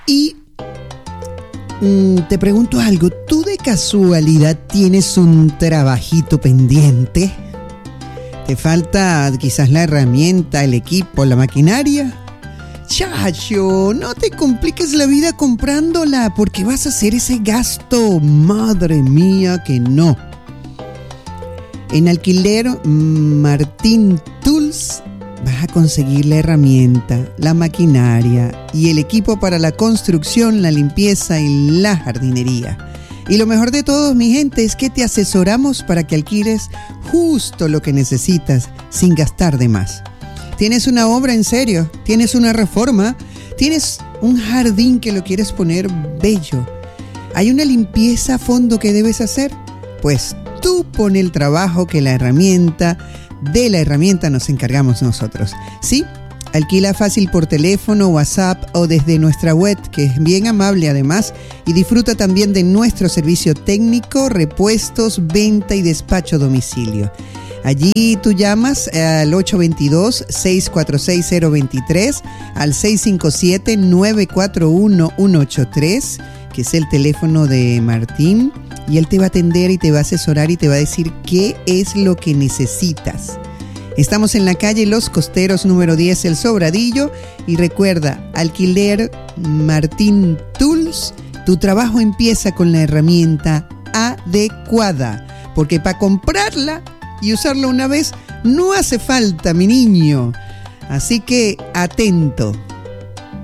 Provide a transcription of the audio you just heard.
Y te pregunto algo, ¿tú de casualidad tienes un trabajito pendiente? ¿Te falta quizás la herramienta, el equipo, la maquinaria? Chacho, no te compliques la vida comprándola porque vas a hacer ese gasto. Madre mía que no. En Alquiler Martín Tools vas a conseguir la herramienta, la maquinaria y el equipo para la construcción, la limpieza y la jardinería. Y lo mejor de todo, mi gente, es que te asesoramos para que alquiles justo lo que necesitas sin gastar de más. ¿Tienes una obra en serio? ¿Tienes una reforma? ¿Tienes un jardín que lo quieres poner bello? ¿Hay una limpieza a fondo que debes hacer? Pues tú pon el trabajo que de la herramienta nos encargamos nosotros. ¿Sí? Alquila fácil por teléfono, WhatsApp o desde nuestra web, que es bien amable además, y disfruta también de nuestro servicio técnico, repuestos, venta y despacho a domicilio. Allí tú llamas al 822-646-023, al 657-941-183, que es el teléfono de Martín, y él te va a atender y te va a asesorar y te va a decir qué es lo que necesitas. Estamos en la calle Los Costeros, número 10, El Sobradillo, y recuerda, Alquiler Martín Tools, tu trabajo empieza con la herramienta adecuada, porque para comprarla y usarla una vez no hace falta, mi niño. Así que atento.